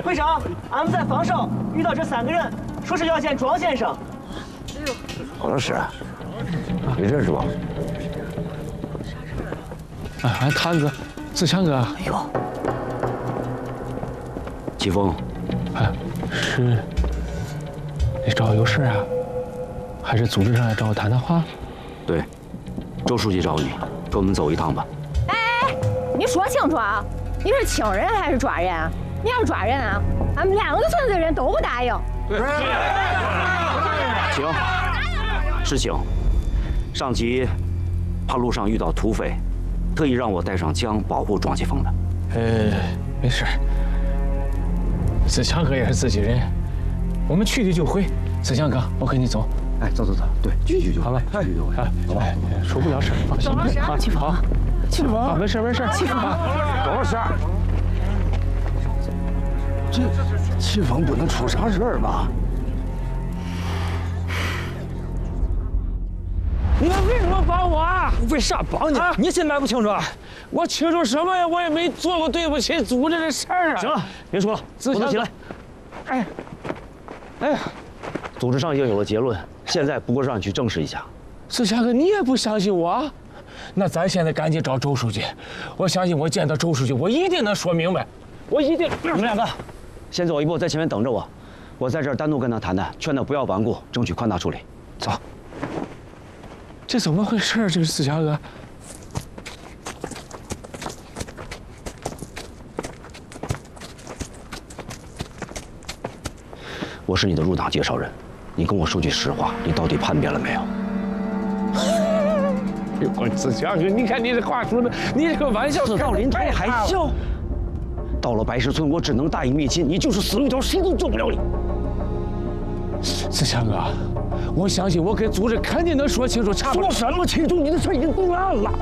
会长，俺们在房上遇到这3个人，说是要见庄先生。 王老师，你认识吗？ 哎，俺谭哥，自强哥。 哎呦， 季风， 哎，是你找我有事啊？还是组织上来找我谈谈话？ 对，周书记找你，跟我们走一趟吧。 哎，你说清楚啊！你是请人还是抓人啊？你要抓人啊，俺们2个村子的人都不答应。 请，是请。上级怕路上遇到土匪，特意让我带上枪保护庄启峰的。 没事。自强哥也是自己人，我们去的就回。自强哥，我跟你走。 哎，走，对，去就好了， 去就回，好吧？ 出不了事，放心。 啊，启峰，启峰， 没事。 启峰， 多少事？ 这启峰不能出啥事儿吧？ 你们为什么帮我啊？ 为啥帮你？你现在不清楚？ 我清楚什么呀？我也没做过对不起组织的事儿啊！ 行了，别说了， 自强起来。 哎呀， 组织上已经有了结论，现在不过是让你去证实一下。 自强哥，你也不相信我？那咱现在赶紧找周书记，我相信我见到周书记，我一定能说明白，我一定。 你们2个，先走一步，在前面等着我，我在这儿单独跟他谈谈，劝他不要顽固，争取宽大处理。走。 这怎么回事？这是自强哥。 我是你的入党介绍人，你跟我说句实话，你到底叛变了没有？ 我自强哥，你看你这话说的，你这个玩笑事到临头还笑。到了白石村，我只能大义灭亲，你就是死路一条，谁都救不了你。 自强哥，我相信我跟组织肯定能说清楚， 说什么清楚？你的事已经定案了。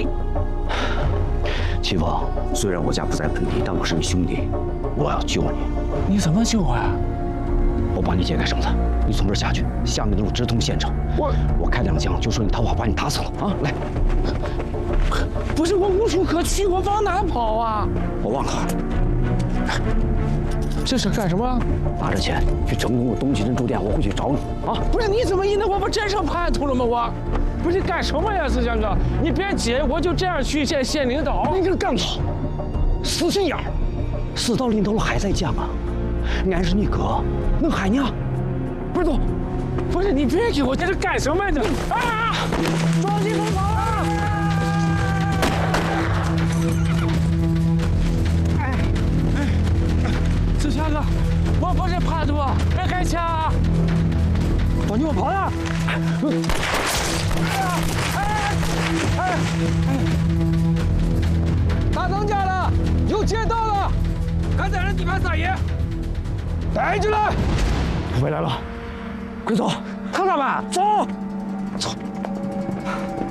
启峰，虽然我家不在本地，但我是你兄弟，我要救你。 你怎么救我啊？ 我帮你解开绳子，你从这儿下去，下面的路直通县城。我开2枪，就说你逃跑，把你打死了啊！来， 不是我无处可去，我往哪跑啊？ 我忘了。 这是干什么？ 拿着钱去成都东旗镇住店，我会去找你啊！ 不是你怎么一弄我不真成叛徒了吗？我不是干什么呀，自强哥，你别急，我就这样去见县领导。 你这干草，死心眼儿，死到临头了还在犟啊！俺是你哥，能害你啊？不是都， 不是你别给我这是干什么呢？啊！庄启峰跑了！自强哥，我不是叛徒，别开枪啊！ 庄启峰跑了！大当家的，有劫到了，赶在人地盘撒野，带进来！ 土匪来了，快走！ 看看吧，走。